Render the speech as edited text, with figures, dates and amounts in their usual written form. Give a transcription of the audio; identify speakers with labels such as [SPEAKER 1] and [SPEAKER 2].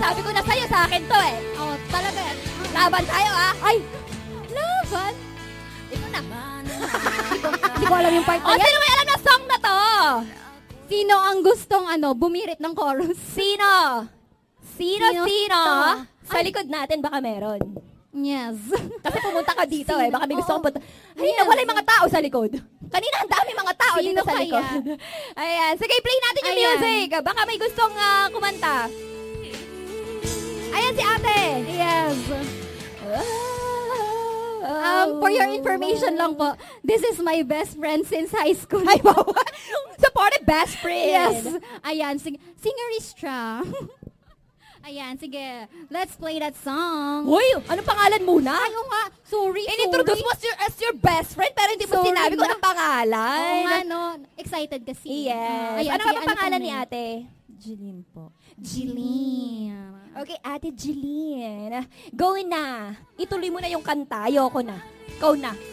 [SPEAKER 1] Sabi ko na sa'yo, sa akin to eh.
[SPEAKER 2] Oh, talaga.
[SPEAKER 1] Laban tayo ah.
[SPEAKER 2] Ay, laban?
[SPEAKER 1] Ito na.
[SPEAKER 2] Hindi ko alam yung part
[SPEAKER 1] O,
[SPEAKER 2] na yan.
[SPEAKER 1] sino may alam na song na to?
[SPEAKER 2] Sino ang gustong bumirit ng chorus?
[SPEAKER 1] Sino? Sino?
[SPEAKER 2] Sino?
[SPEAKER 1] Sa likod natin baka meron.
[SPEAKER 2] Yes.
[SPEAKER 1] Kasi pumunta ka dito eh. Baka may gusto
[SPEAKER 2] Oo.
[SPEAKER 1] kong punta. Ay,
[SPEAKER 2] Yes.
[SPEAKER 1] nawala yung mga tao sa likod. Kanina ang dami mga tao
[SPEAKER 2] Sino
[SPEAKER 1] dito sa
[SPEAKER 2] kaya?
[SPEAKER 1] likod. Ayan. Sige, play natin yung
[SPEAKER 2] Ayan.
[SPEAKER 1] music. Baka may gustong kumanta. Ayan si ate.
[SPEAKER 2] Yes. For your information lang po, this is my best friend since high school.
[SPEAKER 1] Ay, bawal. Supportive best friend.
[SPEAKER 2] Yes. Ayan, singer is siya. Ayan, sige. Let's play that song.
[SPEAKER 1] Uy, anong pangalan muna?
[SPEAKER 2] Ay, oo nga. Sorry,
[SPEAKER 1] In-introduce mo as your best friend pero hindi mo
[SPEAKER 2] Sorry
[SPEAKER 1] sinabi kung
[SPEAKER 2] na.
[SPEAKER 1] anong pangalan.
[SPEAKER 2] Oo nga, no. Excited kasi.
[SPEAKER 1] Yes.
[SPEAKER 2] Ayan,
[SPEAKER 1] ano
[SPEAKER 2] sige,
[SPEAKER 1] nga ba pangalan
[SPEAKER 2] pong
[SPEAKER 1] ni
[SPEAKER 2] name?
[SPEAKER 1] ate?
[SPEAKER 3] Jeline po.
[SPEAKER 2] Jeline.
[SPEAKER 1] Okay, ate Jeline. Go na. Ituloy mo na yung kanta. Ayoko na. Ikaw na.